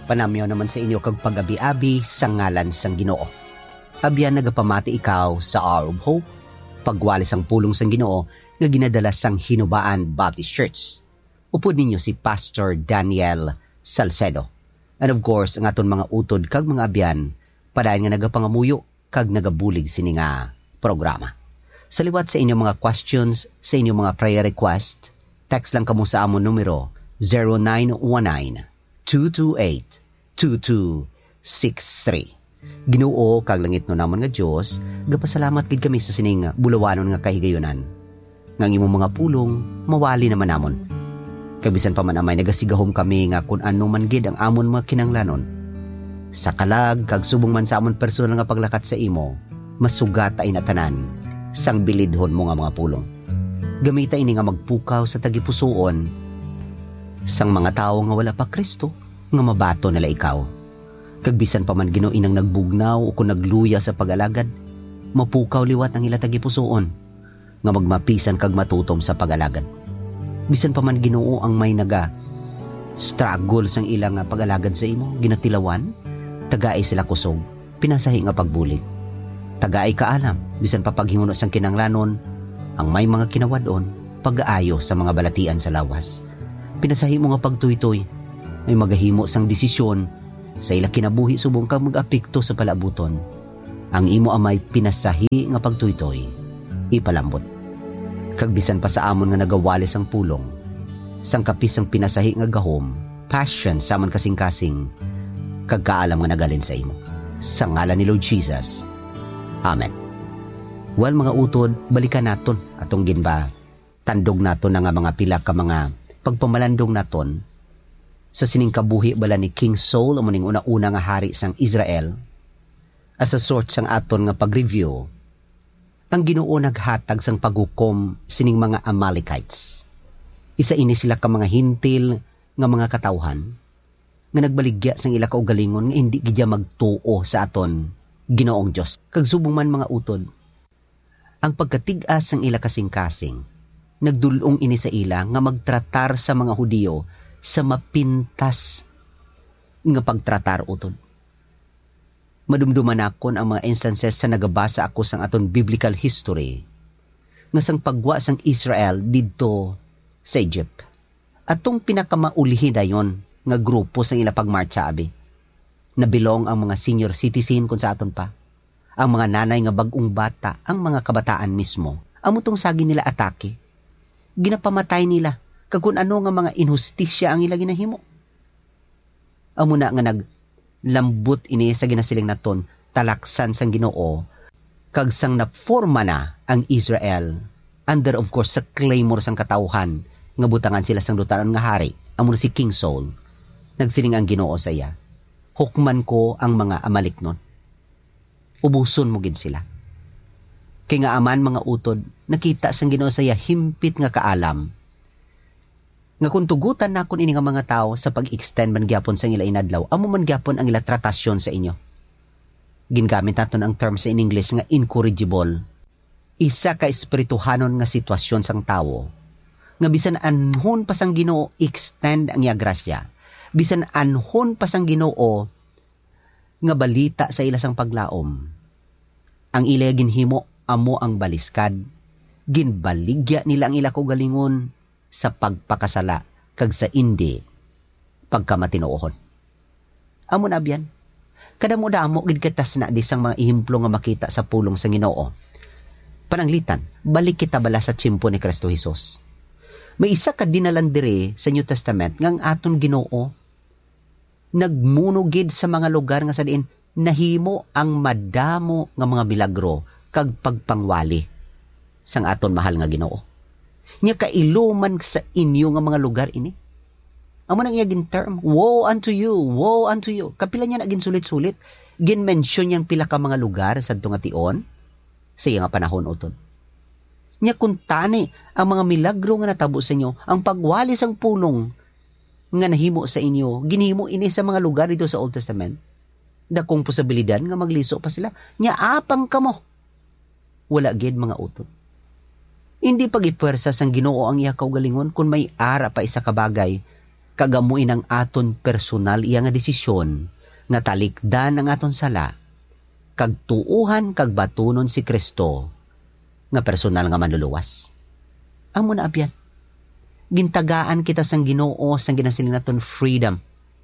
Panamyaw naman sa inyo kag pag-abi-abi sa ngalan sang Ginoo. Abyan nagapamati ikaw sa Hour of Hope, pagwali sang pulong sang Ginoo nga ginadala sang Hinubaan Baptist Church. Upod ninyo si Pastor Daniel Salcedo. And of course, ang aton mga utod kag mga abyan, padayon nga nagapangamuyo kag nagabulig sini nga programa. Sa liwat sa inyong mga questions, sa inyong mga prayer request, text lang kamo sa amon numero 0919-228-2263. Ginoo kag langit no namon nga Dios, gapasalamat gid kami sa sining bulawanon nga kahigayunan. Nga imong mga pulong mawali naman namon. Kabisan pa man amay nagasigahom kami nga kun ano man gid ang amon mga kinanglanon. Sa kalag kag subong man sa amon personal nga paglakat sa imo, masugat ay natanan sang bilidhon mo nga mga pulong. Gamita ini nga magpukaw sa tagipusoon sang mga tawo nga wala pa Kristo nga mabato nila ikaw. Kagbisan pa man Ginoo inang nagbugnaw o kung nagluya sa pag-alagad, mapukaw liwat ang ila tagipusoon nga magmapisan kag matutom sa pag-alagad. Bisan pa man Ginoo ang may struggle sang ilang pag-alagad sa imo, ginatilawan, tagaay sila kusog, pinasahi nga pagbulig. Tagaay kaalam, bisan pa paghinguno sang kinanglanon, ang may mga kinawadon, pag-aayo sa mga balatian sa lawas. Pinasahi mo nga pagtuytoy, may magahimo sang desisyon, sa ila kinabuhi subong kang mag-apekto sa palabuton. Ang imo amay pinasahi nga pagtuytoy, ipalambot. Kagbisan pa sa amon nga nagawali sang pulong, sang kapis ang pinasahi nga gahom, passion sa amon kasing-kasing, kagkaalam nga nagalin sa imo. Sa ngalan ni Lord Jesus. Amen. Well mga utod, balikan naton atong ginba. Tandog naton nga mga pila ka mga pagpamalandong naton sa sining kabuhi bala ni King Saul, o muning una-una nga hari sang Israel. As a sort sang aton nga pag-review, ang Ginoo naghatag sang paghukom sining mga Amalekites. Isa ini sila ka mga hintil nga mga katawhan nga nagbaligya sang ila kaugalingon nga hindi gidya magtuo sa aton Ginoong Dios. Kag subong man mga utod, ang pagkatig-as sang ila kasing-kasing nagdulong ini sa ila nga magtratar sa mga Hudiyo sa mapintas nga pagtratar utod. Madumduman akon ang mga instances sa nagabasa ako sang aton biblical history nga sang pagwa sang Israel didto sa Egypt. Atong pinakamaulihi dayon nga grupo sang ila pagmarcha abi. Nabilong ang mga senior citizen kun sa aton pa. Ang mga nanay nga bag-ong bata, ang mga kabataan mismo. Amutong sagi nila atake. Ginapamatay nila kag kun ano nga mga inhustisya ang ila ginahimo. Amo na nga naglambot ini sa ginasiling naton talaksan sang Ginoo kag sang naforma na ang Israel under of course sa claymore sang katawhan nga butangan sila sang dutanon nga hari. Amo si King Saul. Nagsiling ang Ginoo sa iya, hukman ko ang mga Amaleknon. Ubuson mo gid sila. Kay nga aman mga utod, nakita sang Ginoo sa iya himpit nga kaalam nga kung tugutan na kun ini nga mga tao sa pag-extend man gyapon sa ila inadlaw, amo man gyapon ang ila tratasyon sa inyo. Gingamit naton ang term sa in English nga incorrigible. Isa ka espirituhanon nga sitwasyon sang tawo nga bisan anhon pa sang Ginoo extend ang iya grasya, bisan anhon pa sang Ginoo nga balita sa ila sang paglaom, ang ila ginhimo amo ang baliskad, ginbaligya nila ang ila kaugalingon sa pagpakasala kag sa indi pagkamatinuohon. Amo na abyan, kada mo damo gid katas na disang mga ihimplo nga makita sa pulong sa Ginoo. Pananglitan, balik kita bala sa tiyempo ni Kristo Jesus. May isa ka dinalan dire sa New Testament ngang aton Ginoo nagmuno gid sa mga lugar nga sa diin nahimo ang madamo nga mga milagro kag pagpangwali sang aton mahal nga Ginoo. Nya kailuman sa inyo nga mga lugar ini. Amo nang iyagin term, woe unto you, woe unto you. Kapila niya naging sulit-sulit, gin-mention niyang pila ka mga lugar sa tion sa iya nga panahon utod. Nya kun tani ang mga milagro nga natabo sa inyo, ang pagwali sang pulong nga nahimo sa inyo, ginhimo ini sa mga lugar dito sa Old Testament. Dakong posibilidad nga magliso pa sila. Nya apang kamo. Wala gid mga utod. Hindi pag-ipuwersa sang Ginoo ang iya kaugalingon kun may ara pa isa ka bagay kagamuin ang aton personal iya nga desisyon nga talikdan ang aton sala kag tuuhan kag batunon si Kristo nga personal nga manluluwas. Amo na abyan. Gintagaan kita sang Ginoo sang ginasiling naton freedom.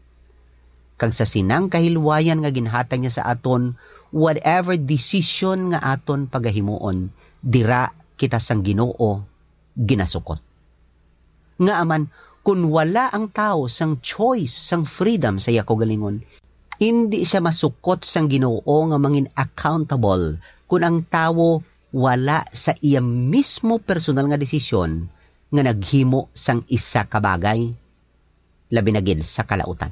Kag sa sinang kahilwayan nga ginhatag niya sa aton, whatever decision nga aton pagahimuon, dira kita sang Ginoo ginasukot. Nga aman, kung wala ang tao sang choice, sang freedom sa iya kagalingon, hindi siya masukot sang Ginoo nga mangin accountable kung ang tao wala sa iya mismo personal nga desisyon nga naghimo sang isa ka bagay, labi na gid sa kalautan.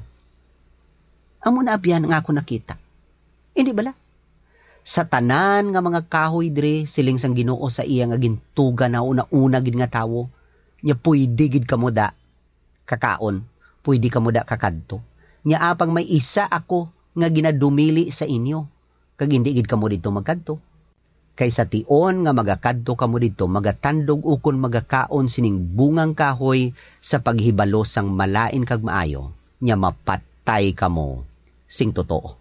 Amo na abyan nga ako nakita. Hindi bala? Sa tanan nga mga kahoy dire siling sang Ginoo sa iya nga gintuga na una gid nga tawo, nya pwede gid kamo da kakaon, pwede kamo da kakadto. Nya apang may isa ako nga ginadumili sa inyo, kag hindi gid kamo didto magkadto. Kaysa tion nga magakadto kamo didto, magatandog ukon magakaon sining bungang kahoy sa paghibalo sang malain kag maayo, nya mapatay kamo sing totoo.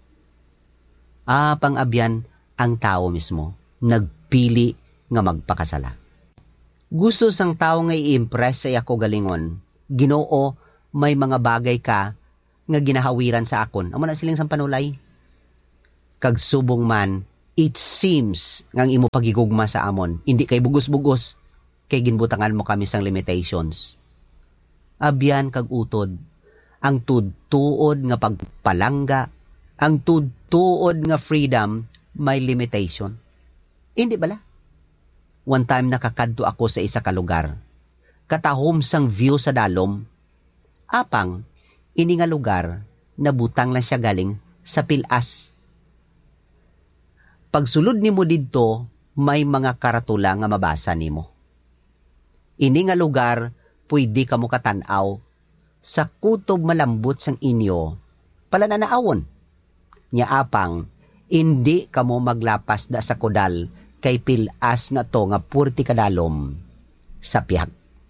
Apang abyan ang tao mismo nagpili nga magpakasala. Gusto sang tao nga i-impress sa ako galingon, Ginoo, may mga bagay ka nga ginahawiran sa akon. Amo na siling sang panulay. Kag subong man, it seems nga imo pagigugma sa amon, hindi kay bugos-bugos, kay ginbutangan mo kami sang limitations. Abyan kag utod, ang tudtuod nga pagpalangga, ang tudtuod nga freedom, may limitation. Hindi bala? One time nakakadto ako sa isa ka lugar, katahom sang view sa dalom, apang, ini nga lugar, nabutang lang siya galing sa pilas. Pagsulod nimo didto, may mga karatula nga mabasa nimo. Ini nga lugar, pwede kamo katanaw, sa kutob malambot sang inyo, palananaawon. Nya apang, hindi kamo maglapas da sa kodal, kay pilas na to nga purti kadalom, sa pihag.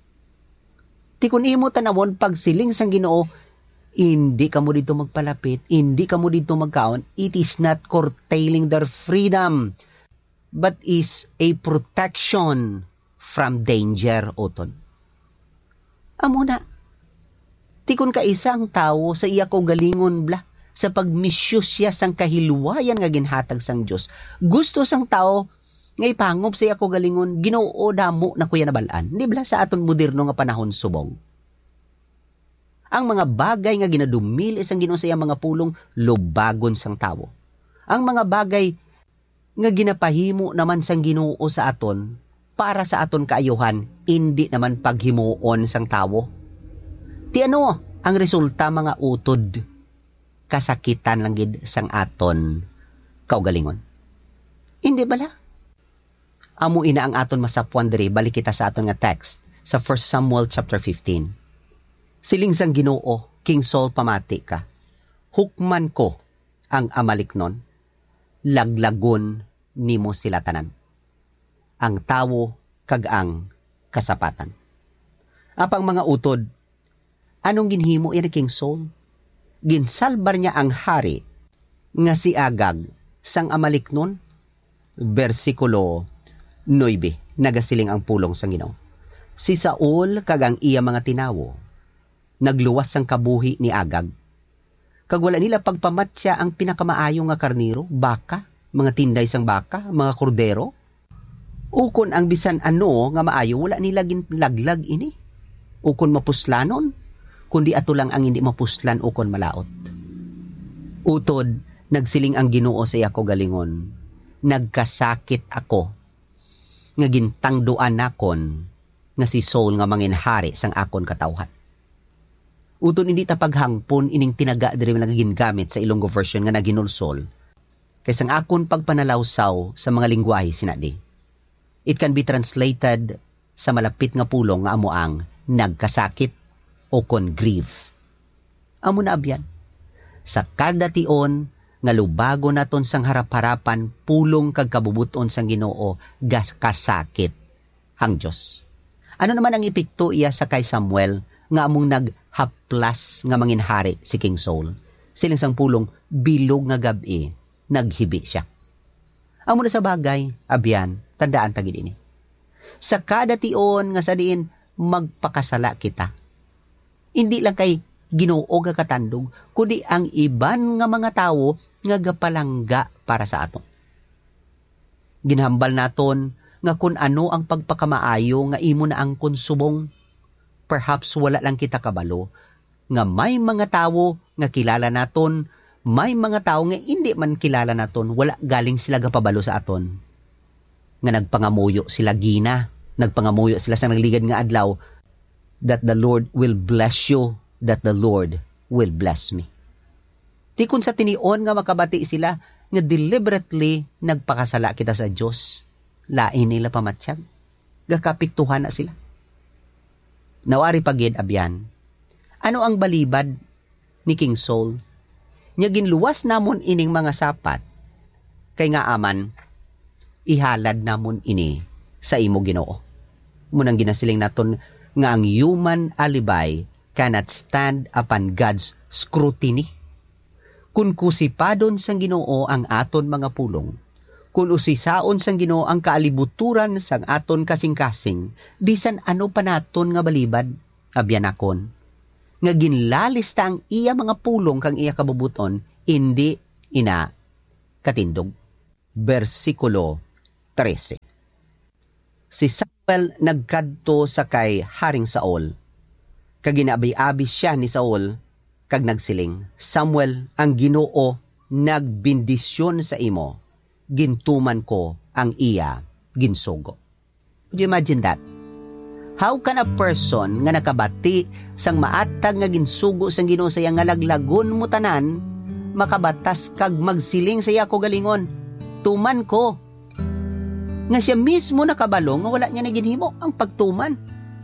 Ti kun imo tanawon pagsiling sang Ginoo, hindi ka mo dito magpalapit, hindi ka mo dito magkaon, it is not curtailing their freedom, but is a protection from danger, utod. Amo na, tikon ka isang tao sa iya ko galingon bla, sa pagmisyos siya sang kahilwayan nga ginhatag sang Dios. Gusto sang tao, nga ipangop sa iya ko galingon, Ginoo damo na kuya nabalaan, di bla sa aton moderno nga panahon subong. Ang mga bagay nga ginadumil isang Ginoo sa iyang mga pulong, lubagon sang tawo. Ang mga bagay nga ginapahimo naman sang Ginoo sa aton, para sa aton kaayuhan, hindi naman paghimuon sang tawo. Ti ano, ang resulta mga utod, kasakitan lang gid sang aton kaugalingon. Hindi bala? Amo ina ang aton masapuan diri, balik kita sa aton nga text, sa 1 Samuel chapter 15. Siling sang Ginoo, King Saul pamati ka. Hukman ko ang Amaliknon, laglagon nimo sila tanan. Ang tawo kag ang kasapatan. Apang mga utod, anong ginhimo ni King Saul? Ginsalbar niya ang hari nga si Agag sang Amaliknon. Versikulo 9, nagasiling ang pulong sang Ginoo. Si Saul kag ang iya mga tinawo, nagluwas sang kabuhi ni Agag. Kag wala nila pagpamatsya ang pinakamaayo nga karniro, baka, mga tinday sang baka, mga kordero. Ukon ang bisan ano nga maayo, wala nila ginlaglag ini. Ukon mapuslanon, kundi ato lang ang hindi mapuslan ukon malaot. Utod, nagsiling ang Ginoo sa iya ko galingon, nagkasakit ako, nga gintangduan nakon, nga si Saul nga manginhari sang akon katawhan. Uton hindi ta paghangpon ining tinaga diri lang gingamit sa Ilonggo version nga naginulsol. Kaysa ang akon pagpanalawsaw sa mga lingwahe sinadi. It can be translated sa malapit nga pulong nga amo ang nagkasakit o kon grief. Amo na abyan. Sa kada tion nga lubago naton sang harap-harapan pulong kag kabubuton sang Ginoo gas kasakit ang Dios. Ano naman ang epekto iya sa kay Samuel nga among naghaplas nga manginhari si King Saul. Siling sang pulong bilog nga gabi, naghibi siya. Amo na sa bagay, abyan, tandaan tagid ini. Sa kada tion nga sa diin magpakasala kita. Hindi lang kay Ginoo nga katandog, kundi ang iban nga mga tawo nga gapalangga para sa aton. Ginhambal naton nga kun ano ang pagpakamaayo nga imo na ang konsubong. Perhaps wala lang kita kabalo nga may mga tawo nga kilala naton, may mga tawo nga hindi man kilala naton, wala galing sila gapabalo sa aton. Nga nagpangamuyo sila gina, nagpangamuyo sila sa nagligad nga adlaw, that the Lord will bless you, that the Lord will bless me. Di kun sa tinion nga makabati sila nga deliberately nagpakasala kita sa Dios, lain nila pamatsyag, gakapiktuhan na sila. Nawari pagid abyan, ano ang balibad ni King Saul? Nya ginluwas namon ining mga sapat, kay nga aman, ihalad namon ini sa imo Ginoo. Munang ginasiling naton nga ang human alibay cannot stand upon God's scrutiny. Kung kusipadon sang Ginoo ang aton mga pulong, kung usisaon sang Ginoo ang kaalibuturan sang aton kasing-kasing, bisan ano pa naton nga balibad, abyanakon, nga ginlalista ang iya mga pulong kang iya kabubuton, hindi ina katindog. Versikulo 13. Si Samuel nagkadto sa kay Haring Saul, kag ginabi-abi siya ni Saul, kag nagsiling, Samuel, ang Ginoo nagbindisyon sa imo, gintuman ko ang iya ginsugo. Would you imagine that? How can a person nga nakabati sang maatag nga ginsugo sang Ginoo sa iya nga laglagon mo tanan, makabatas kag magsiling sa iya ko galingon, tuman ko. Nga siya mismo nakabalo nga wala niya na ginhimo ang pagtuman.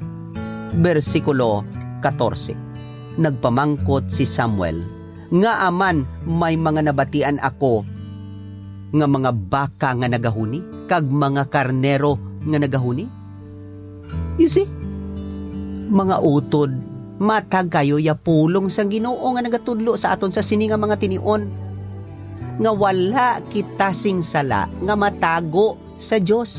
Versikulo 14. Nagpamangkot si Samuel, nga aman may mga nabatian ako nga mga baka nga nagahuni, kag mga karnero nga nagahuni. You see? Mga utod, matag kayo ya pulong sang Ginoo nga nagatudlo sa aton sa sini nga mga tinion. Nga wala kita sing sala nga matago sa Dios.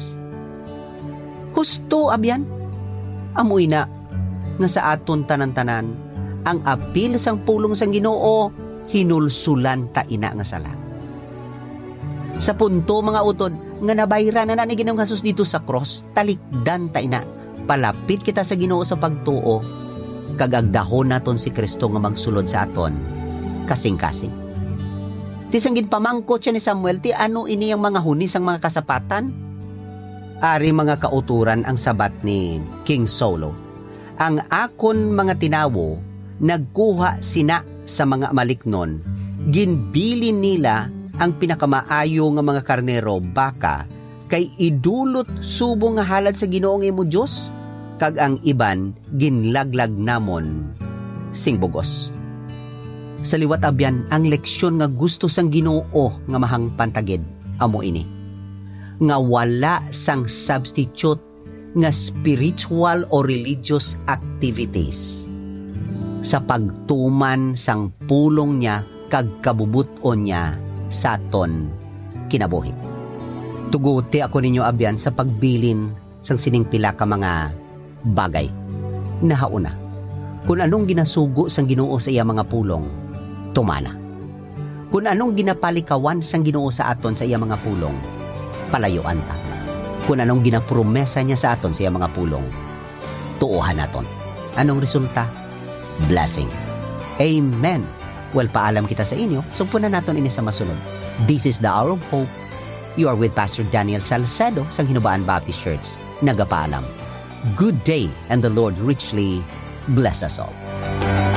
Husto abyan. Amoy na nga sa aton tanan-tanan ang apil sang pulong sang Ginoo hinulsulan ta ina nga sala. Sa punto mga utod nga nabayra na ni Ginoong Hesus dito sa cross, talikdan ta ina. Palapit kita sa Ginoo sa pagtuo, kag agdahon naton si Kristo nga magsulod sa aton kasing-kasing. Ti sang ginpamangkot siya ni Samuel, ti ano ini ang mga huni sang mga kasapatan? Ari mga kauturan ang sabat ni King Saul. Ang akon mga tinawo nagkuha sina sa mga maliknon, ginbilin nila ang pinakamaayo nga mga karnero, baka, kay idulot subong nga halad sa Ginoo nga imo Dios, kag ang iban ginlaglag namon sing bugos. Sa liwat abyan, ang leksyon nga gusto sang Ginoo nga mahangpan tagid amo ini, nga wala sang substitute nga spiritual or religious activities sa pagtuman sang pulong niya kag kabubuton niya sa aton kinabuhi. Tuguti ako ninyo abyan sa pagbilin sang sining pila ka mga bagay. Nahauna, kung anong ginasugo sang Ginoo sa iya mga pulong, tumana. Kung anong ginapalikawan sang Ginoo sa aton sa iya mga pulong, palayuan ta. Kung anong ginapromesa niya sa aton sa iya mga pulong, tuuhan naton. Anong resulta? Blessing. Amen. Well, paalam kita sa inyo, sumpunan naton ini sa masunod. This is the Hour of Hope. You are with Pastor Daniel Salcedo sa Hinubaan Baptist Church. Nagapaalam. Good day, and the Lord richly bless us all.